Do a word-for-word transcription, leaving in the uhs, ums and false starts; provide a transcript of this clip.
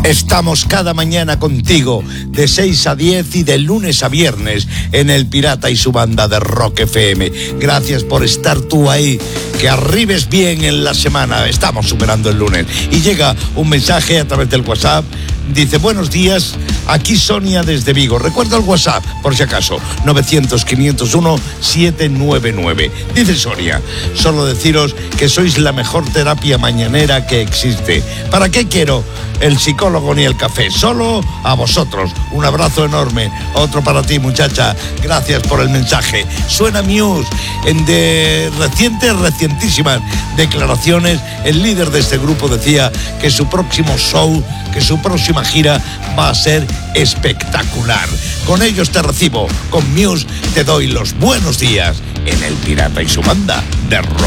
Estamos cada mañana contigo de seis a diez y de lunes a viernes en El Pirata y su banda de Rock F M. Gracias por estar tú ahí, que arribes bien en la semana. Estamos superando el lunes. Y llega un mensaje a través del WhatsApp. Dice, buenos días, aquí Sonia desde Vigo. Recuerda el WhatsApp, por si acaso, novecientos, quinientos uno, setecientos noventa y nueve. Dice Sonia, solo deciros que sois la mejor terapia mañanera que existe. ¿Para qué quiero el psicólogo ni el café? Solo a vosotros. Un abrazo enorme. Otro para ti, muchacha. Gracias por el mensaje. Suena Muse. En de recientes, recientísimas declaraciones, el líder de este grupo decía que su próximo show, que su próxima gira va a ser espectacular. Con ellos te recibo. Con Muse te doy los buenos días en El Pirata y su banda de Rock.